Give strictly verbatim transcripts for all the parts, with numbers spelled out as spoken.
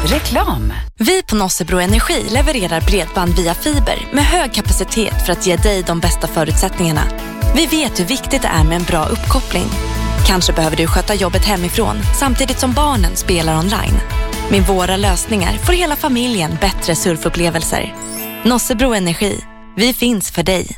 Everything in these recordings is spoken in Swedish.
Reklam. Vi på Nossebro Energi levererar bredband via fiber med hög kapacitet för att ge dig de bästa förutsättningarna. Vi vet hur viktigt det är med en bra uppkoppling. Kanske behöver du sköta jobbet hemifrån samtidigt som barnen spelar online. Med våra lösningar får hela familjen bättre surfupplevelser. Nossebro Energi. Vi finns för dig.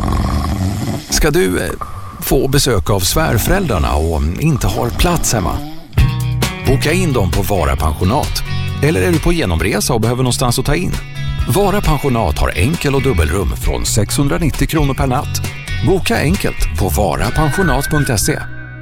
Ska du eh, få besök av svärföräldrarna och inte har plats hemma? Boka in dem på Vara Pensionat. Eller är du på genomresa och behöver någonstans att ta in? Vara Pensionat har enkel- och dubbelrum från sexhundranittio kronor per natt. Boka enkelt på vara pensionat punkt se.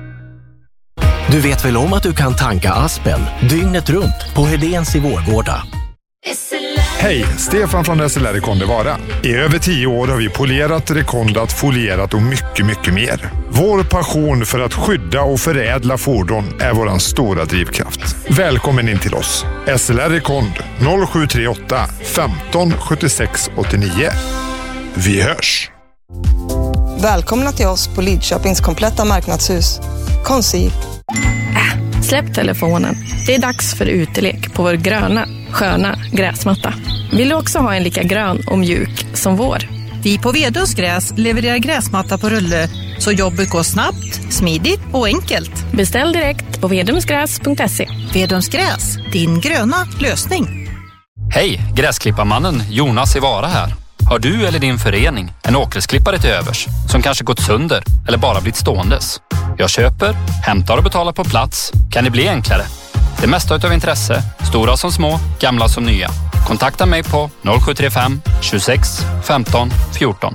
Du vet väl om att du kan tanka Aspen dygnet runt på Hedéns i Vårgårda? Hej, Stefan från S L R Rekonde Vara. I över tio år har vi polerat, rekondat, folierat och mycket, mycket mer. Vår passion för att skydda och förädla fordon är vår stora drivkraft. Välkommen in till oss. S L R Rekond noll sju tre åtta femton sjuttiosex åttionio. Vi hörs! Välkomna till oss på Lidköpings kompletta marknadshus. Koncept. Äh, släpp telefonen. Det är dags för utelek på vår gröna, sköna gräsmatta. Vill du också ha en lika grön och mjuk som vår? Vi på Vedums gräs levererar gräsmatta på rulle så jobbet går snabbt, smidigt och enkelt. Beställ direkt på vedumsgräs punkt se. Vedums gräs, din gröna lösning. Hej, gräsklipparmannen Jonas i Vara här. Har du eller din förening en åkersklippare till övers som kanske gått sönder eller bara blivit ståendes? Jag köper, hämtar och betalar på plats. Kan det bli enklare? Det mesta utav intresse, stora som små, gamla som nya. Kontakta mig på noll sju tre fem tjugosex femton fjorton.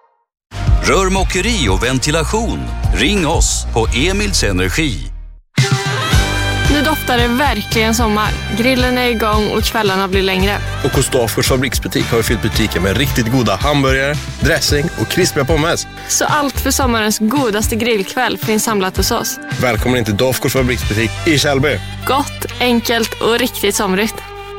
Rörmokeri och ventilation. Ring oss på Emils Energi. Nu doftar det verkligen sommar. Grillen är igång och kvällarna blir längre. Och hos Dafgårds fabriksbutik har vi fyllt butiken med riktigt goda hamburgare, dressing och krispiga pommes. Så allt för sommarens godaste grillkväll finns samlat hos oss. Välkommen in till Dafgårds fabriksbutik i Kjellby. Gott, enkelt och riktigt somrigt.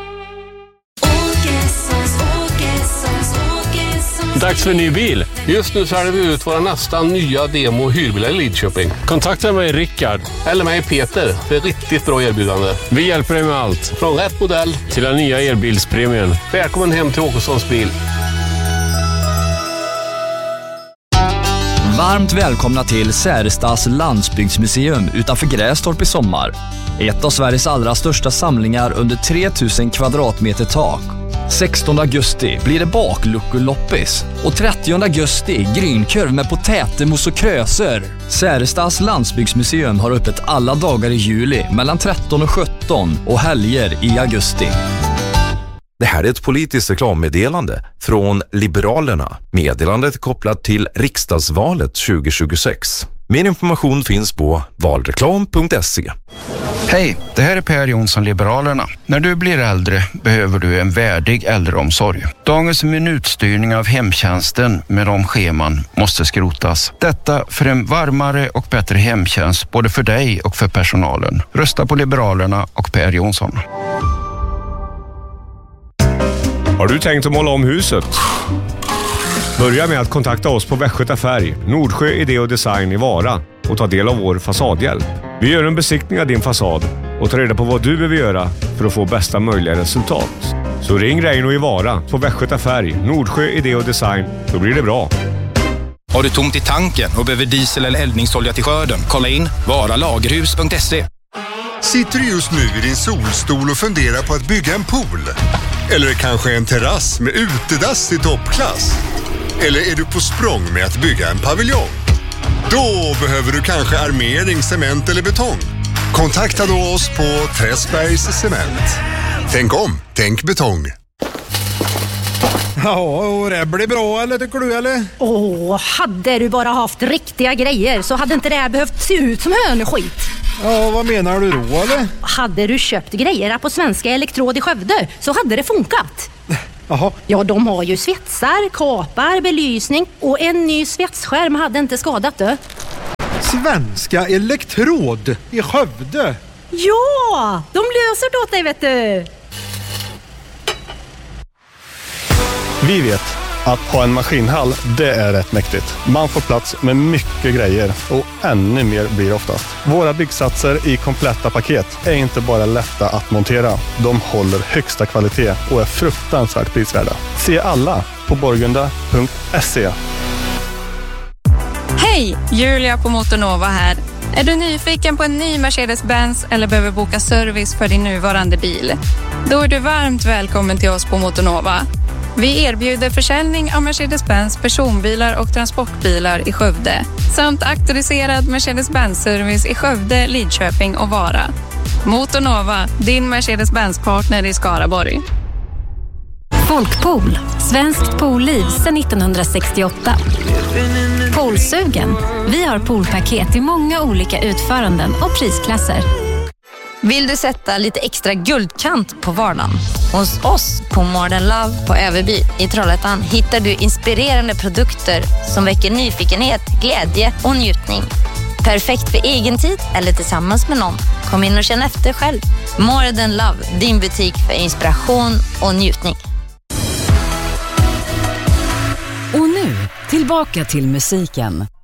Dags för en ny bil. Just nu säljer vi ut våra nästan nya demo- och hyrbilar i Lidköping. Kontakta mig Rickard eller mig Peter för ett riktigt bra erbjudande. Vi hjälper dig med allt. Från rätt modell till den nya elbilspremien. Välkommen hem till Åkessons bil. Varmt välkomna till Särestas landsbygdsmuseum utanför Grästorp i sommar. Ett av Sveriges allra största samlingar under tre tusen kvadratmeter tak. sextonde augusti blir det bakluckeloppis och trettionde augusti grynkorv med potätemos och kröser. Särestas landsbygdsmuseum har öppet alla dagar i juli mellan tretton och sjutton och helger i augusti. Det här är ett politiskt reklammeddelande från Liberalerna. Meddelandet är kopplat till riksdagsvalet tjugo tjugosex. Mer information finns på valreklam punkt se. Hej, det här är Per Jonsson, Liberalerna. När du blir äldre behöver du en värdig äldreomsorg. Dagens minutstyrning av hemtjänsten med de scheman måste skrotas. Detta för en varmare och bättre hemtjänst både för dig och för personalen. Rösta på Liberalerna och Per Jonsson. Har du tänkt att måla om huset? Börja med att kontakta oss på Västgöta Färg, Nordsjö Idé och Design i Vara och ta del av vår fasadhjälp. Vi gör en besiktning av din fasad och tar reda på vad du behöver göra för att få bästa möjliga resultat. Så ring Reino i Vara på Västgöta Färg, Nordsjö Idé och Design, då blir det bra. Har du tomt i tanken och behöver diesel eller eldningsolja till skörden? Kolla in varalagerhus punkt se. Sitter du just nu i din solstol och funderar på att bygga en pool? Eller kanske en terrass med utedass i toppklass? Eller är du på språng med att bygga en paviljong? Då behöver du kanske armering, cement eller betong. Kontakta då oss på Träsbergs Cement. Tänk om, tänk betong. Ja, och det blir bra, eller tycker du, eller? Åh, hade du bara haft riktiga grejer så hade inte det här behövt se ut som hönskit. Ja, vad menar du då, eller? Hade du köpt grejer på Svenska Elektrod i Skövde så hade det funkat. Jaha. Ja, de har ju svetsar, kapar, belysning och en ny svetsskärm hade inte skadat det. Svenska Elektrod i Skövde? Ja, de löser det åt dig, vet du. Vi vet Att ha en maskinhall, det är rätt mäktigt. Man får plats med mycket grejer och ännu mer blir oftast. Våra byggsatser i kompletta paket är inte bara lätta att montera. De håller högsta kvalitet och är fruktansvärt prisvärda. Se alla på borgunda punkt se. Hej, Julia på Motornova här. Är du nyfiken på en ny Mercedes-Benz eller behöver boka service för din nuvarande bil? Då är du varmt välkommen till oss på Motornova. Vi erbjuder försäljning av Mercedes-Benz personbilar och transportbilar i Skövde samt auktoriserad Mercedes-Benz-service i Skövde, Lidköping och Vara. Motornova, din Mercedes-Benz-partner i Skaraborg. Folkpool, svenskt poolliv sedan nittonhundrasextioåtta. Poolsugen. Vi har poolpaket i många olika utföranden och prisklasser. Vill du sätta lite extra guldkant på vardagen? Hos oss på Modern Love på Överby i Trollhättan hittar du inspirerande produkter som väcker nyfikenhet, glädje och njutning. Perfekt för egen tid eller tillsammans med någon. Kom in och känn efter själv. Modern Love, din butik för inspiration och njutning. Och nu, tillbaka till musiken.